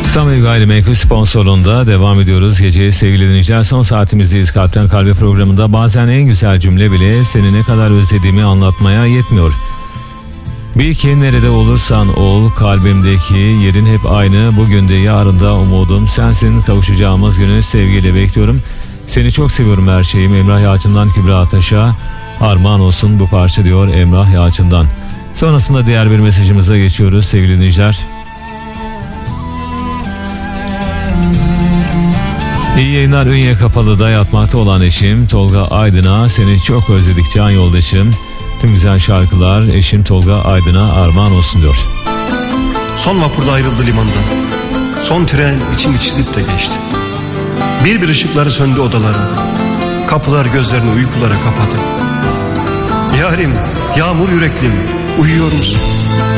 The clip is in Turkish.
İstanbul Gayrimenkul sponsorluğunda devam ediyoruz. Geceye sevgili dinleyiciler, son saatimizdeyiz. Kalpten Kalbe programında bazen en güzel cümle bile seni ne kadar özlediğimi anlatmaya yetmiyor. Bil ki nerede olursan ol, kalbimdeki yerin hep aynı. Bugün de yarın da umudum sensin. Kavuşacağımız günü sevgiyle bekliyorum. Seni çok seviyorum her şeyim. Emrah Yalçın'dan Kübra Ataş'a armağan olsun bu parça diyor Emrah Yalçın'dan. Sonrasında diğer bir mesajımıza geçiyoruz sevgili dinleyiciler. İyi yayınlar. Ünye Kapalı'da yatmakta olan eşim Tolga Aydın'a seni çok özledik can yoldaşım. Tüm güzel şarkılar eşim Tolga Aydın'a armağan olsun diyor. Son vapurda ayrıldı limandan. Son tren içimi çizip de geçti. Bir ışıkları söndü odaların. Kapılar gözlerini uykulara kapadı. Yarim, yağmur yüreklim, uyuyor musun?